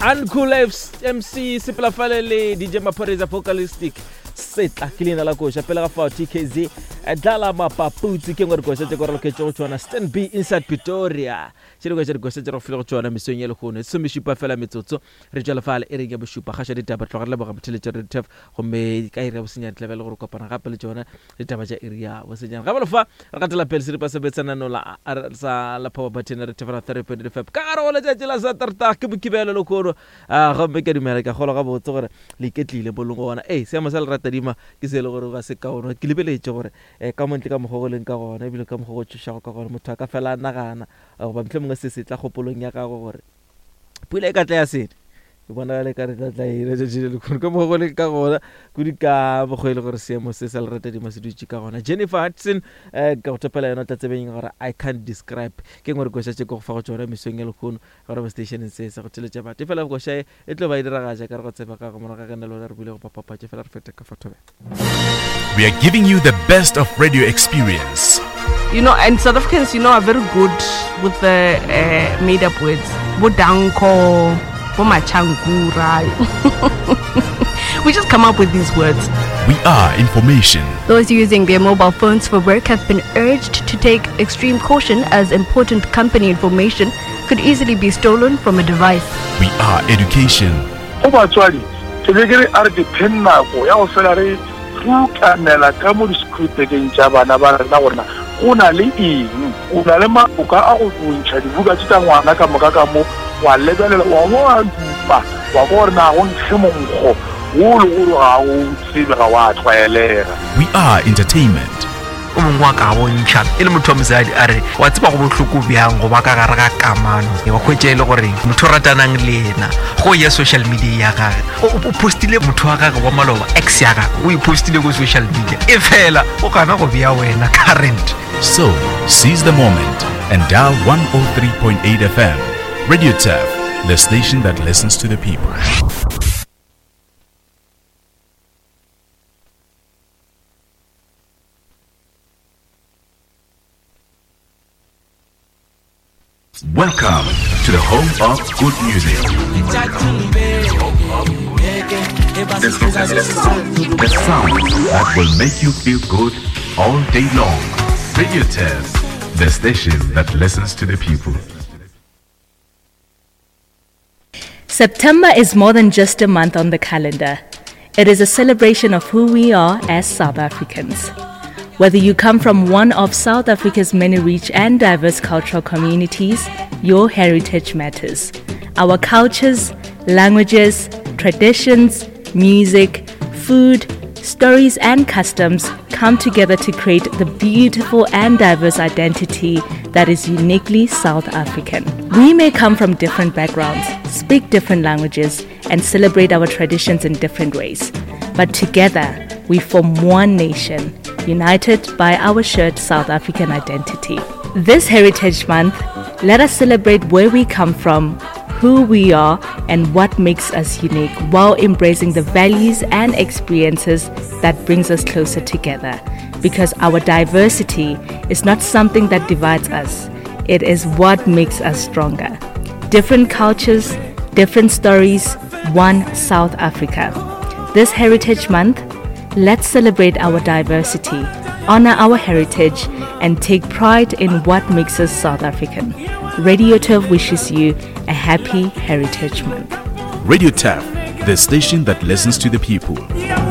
Uncool MC Sipilafalele DJ Maphorisa vocalistic setla kilina la kosha pela ga fa TKZ dlala mapaputsi ke ngore kosha tse go re ke tso tsona Stand B inside Pretoria tse go tse go tse go fela go tsona misong ye le gone se mishupa fela metsotso re jala fale e reng ya boshupa ga sha ditaba tlogela boga bothele tse re tef go me ka ire bo senya level go kopana gape le tsona ditaba tsa area bo senya ga bolofa re gatela pele se re pa se betsana no la sa la power button re tefela 3.5 ka ga re tse la sa tarta ke bokibelo le koro ga me ke dumela ka gola ga botse gore le ketlile bolongo ona se mo sa le ratadima ke se le gore ga se ka ona ke lebeletse gore ka montle ka mogoleng ka gona e bile ka mogo go tshosha ka gona motho ka fela nagana ba mtle mongwe se tla gopolong ya ka gore pula e ka tla ya sene ke bona le ka re tla ire je le ka mogoleng ka gona go di ka bogwele gore se mo se le ratadima se dutse ka gona Jennifer Hudson ka go topela yona tatsebeng gore I can't describe ke ngore go shatse go fa go tsora misong le khono gore ba station se go tleletsa batho fela go sha e tlo ba idira ga ja ka re go tseba ka go mona ka nna le re bule go papa fela re feta ka fotobe. We are giving you the best of radio experience. You know, and South Africans, are very good with the made-up words. Bodanko, bomachangura. We just come up with these words. We are information. Those using their mobile phones for work have been urged to take extreme caution as important company information could easily be stolen from a device. We are education. Kanela ka mo discripting tsa bana ba rena bona ona le eng ona le maboka a go bontšha dibuka tsa ngwana ka moka ka mo wa lebelela wa mo a dupa wa go rena go ntshemonggo wo le go ga o tsibega wa tshwaelela. We are entertainment. O mongwe wa ka bontšha e le motho wa mosadi a re wa tseba go botlhoko bjang go ba ka gare ga kamano go hwetše le gore motho ratanang le ena go ya social media ya gage o postile motho wa gage wa maloba ex ya gage o ipostile go social media e fela o kana go bea wena current. So seize the moment and dial 103.8 FM Radio TAF, the station that listens to the people. Welcome to the home of good music. The sound that will make you feel good all day long. Radio TAF, the station that listens to the people. September is more than just a month on the calendar. It is a celebration of who we are as South Africans. Whether you come from one of South Africa's many rich and diverse cultural communities, your heritage matters. Our cultures, languages, traditions, music, food, stories and customs come together to create the beautiful and diverse identity that is uniquely South African. We may come from different backgrounds, speak different languages, and celebrate our traditions in different ways. But together, we form one nation, united by our shared South African identity. This Heritage Month, let us celebrate where we come from, who we are, and what makes us unique, while embracing the values and experiences that brings us closer together. Because our diversity is not something that divides us, it is what makes us stronger. Different cultures, different stories, one South Africa. This Heritage Month, let's celebrate our diversity, honor our heritage, and take pride in what makes us South African. Radio TAF wishes you a happy Heritage Month. Radio TAF, the station that listens to the people.